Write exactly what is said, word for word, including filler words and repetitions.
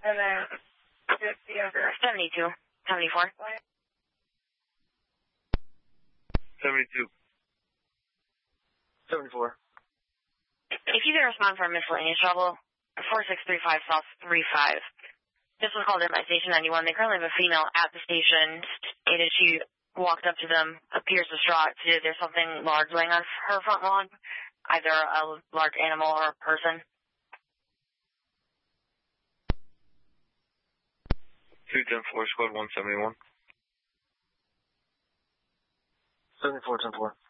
And then the other. seventy-two. seventy-four. seventy-two. seventy-four. If you can respond for miscellaneous trouble, four six three five South three five. This was called in by Station ninety-one. They currently have a female at the station, and she walked up to them, appears distraught. There's something large laying on her front lawn, either a large animal or a person. two ten four, squad one seventy-one. seventy-four ten four.